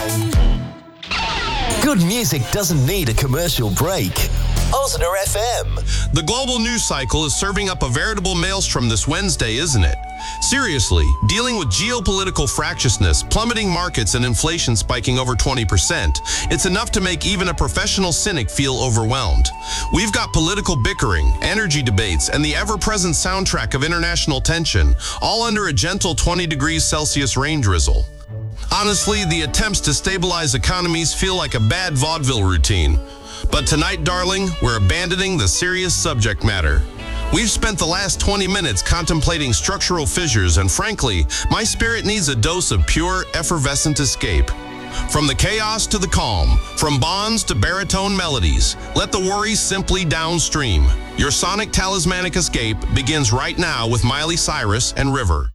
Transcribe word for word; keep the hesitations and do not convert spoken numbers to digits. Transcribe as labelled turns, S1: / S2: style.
S1: Good music doesn't need a commercial break. Ozner F M.
S2: The global news cycle is serving up a veritable maelstrom this Wednesday, isn't it? Seriously, dealing with geopolitical fractiousness, plummeting markets, and inflation spiking over twenty percent, it's enough to make even a professional cynic feel overwhelmed. We've got political bickering, energy debates, and the ever-present soundtrack of international tension, all under a gentle twenty degrees Celsius rain drizzle. Honestly, the attempts to stabilize economies feel like a bad vaudeville routine. But tonight, darling, we're abandoning the serious subject matter. We've spent the last twenty minutes contemplating structural fissures, and frankly, my spirit needs a dose of pure, effervescent escape. From the chaos to the calm, from bonds to baritone melodies, let the worries simply downstream. Your sonic talismanic escape begins right now with Miley Cyrus and River.